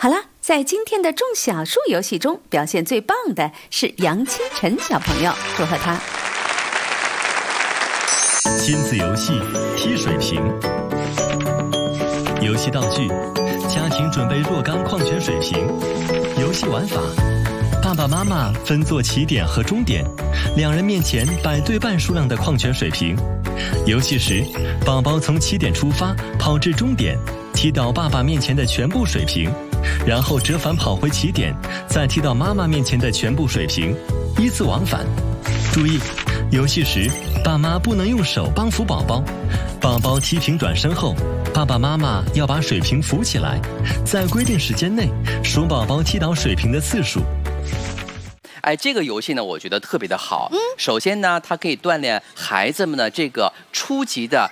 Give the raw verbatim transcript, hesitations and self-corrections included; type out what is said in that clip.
好了，在今天的种小树游戏中，表现最棒的是杨清晨小朋友，祝贺他。 亲子游戏踢水瓶，游戏道具：家庭准备若干矿泉水瓶。游戏玩法：爸爸妈妈分作起点和终点，两人面前摆对半数量的矿泉水瓶。游戏时，宝宝从起点出发，跑至终点，踢倒爸爸面前的全部水瓶，然后折返跑回起点，再踢到妈妈面前的全部水瓶，依次往返。注意，游戏时爸妈不能用手帮扶宝宝，宝宝踢平转身后，爸爸妈妈要把水瓶扶起来，在规定时间内数宝宝踢倒水瓶的次数。 哎，这个游戏呢，我觉得特别的好。嗯，首先呢，它可以锻炼孩子们的这个初级的